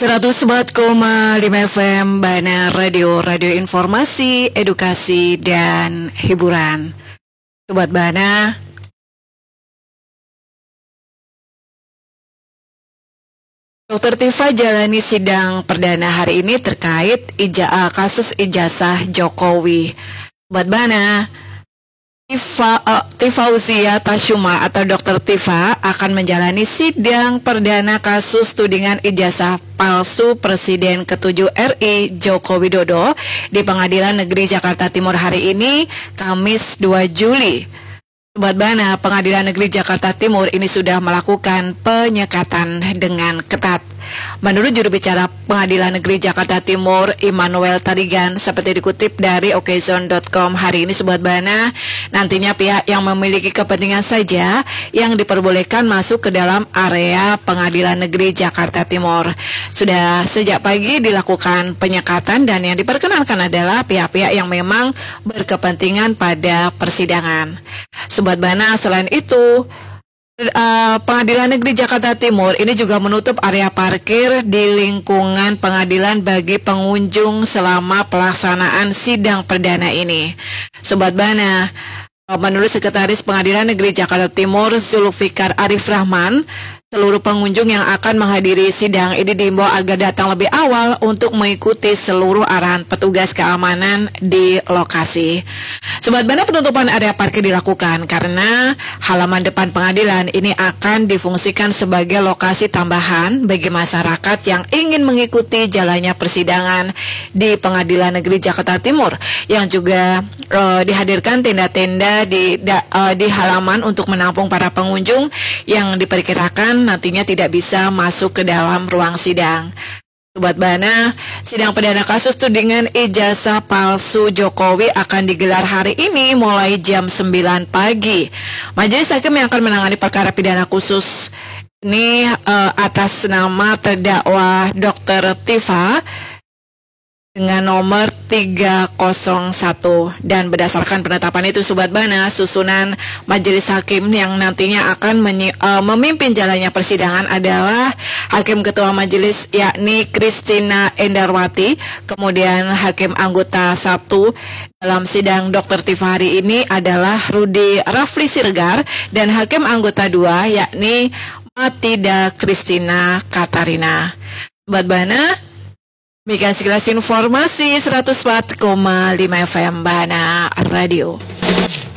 104,5 FM Bana Radio, radio informasi, edukasi, dan hiburan. Sobat Bana, Dr. Tifa jalani sidang perdana hari ini terkait kasus ijazah Jokowi. Sobat Bana, Tifauzia Tashuma atau Dr. Tifa akan menjalani sidang perdana kasus tudingan ijazah palsu Presiden ke-7 RI Joko Widodo di Pengadilan Negeri Jakarta Timur hari ini, Kamis 2 Juli. Sobat Bana, Pengadilan Negeri Jakarta Timur ini sudah melakukan penyekatan dengan ketat. Menurut juru bicara Pengadilan Negeri Jakarta Timur, Immanuel Tarigan, seperti dikutip dari okezone.com hari ini, Sobat Bana, nantinya pihak yang memiliki kepentingan saja yang diperbolehkan masuk ke dalam area Pengadilan Negeri Jakarta Timur. Sudah sejak pagi dilakukan penyekatan dan yang diperkenankan adalah pihak-pihak yang memang berkepentingan pada persidangan. Sobat Bana, selain itu, Pengadilan Negeri Jakarta Timur ini juga menutup area parkir di lingkungan pengadilan bagi pengunjung selama pelaksanaan sidang perdana ini. Sobat Bana, menurut Sekretaris Pengadilan Negeri Jakarta Timur Zulfikar Arif Rahman, seluruh pengunjung yang akan menghadiri sidang ini diimbau agar datang lebih awal untuk mengikuti seluruh arahan petugas keamanan di lokasi. Sobat Bana, penutupan area parkir dilakukan karena halaman depan pengadilan ini akan difungsikan sebagai lokasi tambahan bagi masyarakat yang ingin mengikuti jalannya persidangan di Pengadilan Negeri Jakarta Timur, yang juga dihadirkan tenda-tenda di halaman untuk menampung para pengunjung yang diperkirakan nantinya tidak bisa masuk ke dalam ruang sidang. Sobat Bana, sidang perdana kasus tudingan ijazah palsu Jokowi akan digelar hari ini mulai jam 9 pagi. Majelis hakim yang akan menangani perkara pidana khusus ini atas nama terdakwa Dr. Tifa dengan nomor 301, dan berdasarkan penetapan itu, Sobat Bana, susunan majelis hakim yang nantinya akan memimpin jalannya persidangan adalah hakim ketua majelis yakni Christina Endarwati, kemudian hakim anggota 1 dalam sidang Dr. Tifa hari ini adalah Rudi Rafli Siregar, dan hakim anggota 2 yakni Matida Kristina Katarina. Sobat Bana, demikian sekilas informasi 104,5 FM Bana Radio.